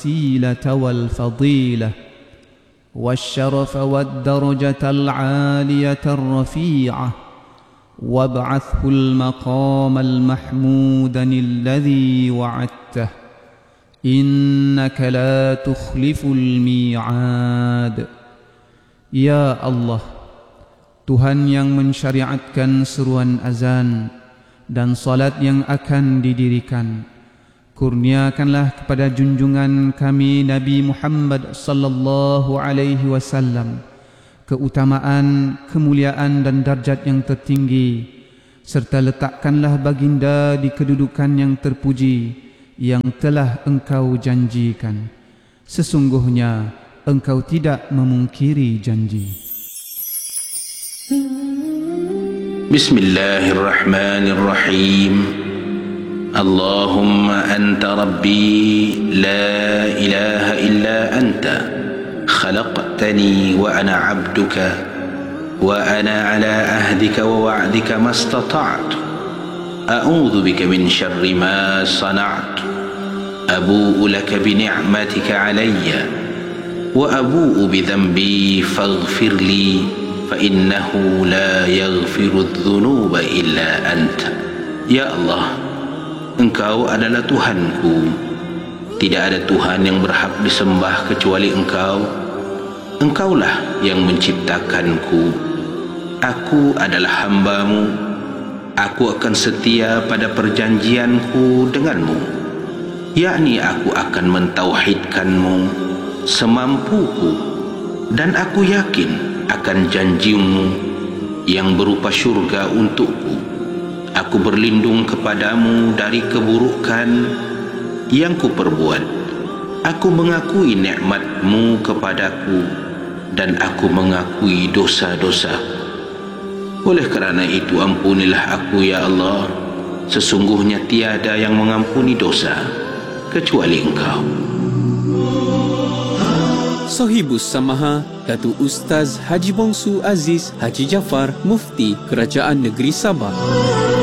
الوسيلة والفضيلة والشرف والدرجة العالية الرفيعة وابعثه المقام المحمود الذي وعدته إنك لا تخلف الميعاد. Ya Allah, Tuhan yang mensyariatkan seruan azan dan salat yang akan didirikan, kurniakanlah kepada junjungan kami Nabi Muhammad sallallahu alaihi wasallam keutamaan, kemuliaan dan darjat yang tertinggi, serta letakkanlah baginda di kedudukan yang terpuji yang telah Engkau janjikan. Sesungguhnya Engkau tidak memungkiri janji. Bismillahirrahmanirrahim. Allahumma anta rabbi la ilaha illa anta khalaqtani wa ana abduka wa ana ala ahdika wa wa'dika mastata'tu a'udzu bika min syarri ma sana'tu abu'u laka bi ni'matika alayya wa abu'u bi dhanbi faghfir li fa innahu la yaghfiru adh-dhunuba illa anta. Ya Allah, Engkau adalah Tuhanku, tidak ada Tuhan yang berhak disembah kecuali Engkau. Engkaulah yang menciptakanku, aku adalah hamba-Mu. Aku akan setia pada perjanjianku denganmu, yakni aku akan mentauhidkanmu semampuku, dan aku yakin akan janjimu yang berupa syurga untukku. Aku berlindung kepadamu dari keburukan yang kuperbuat. Aku mengakui nikmat-Mu kepadaku dan aku mengakui dosa-dosa. Oleh kerana itu ampunilah aku ya Allah. Sesungguhnya tiada yang mengampuni dosa kecuali Engkau. Sahibus Samaha Datuk Ustaz Haji Bongsu Aziz Haji Jaafar, Mufti Kerajaan Negeri Sabah.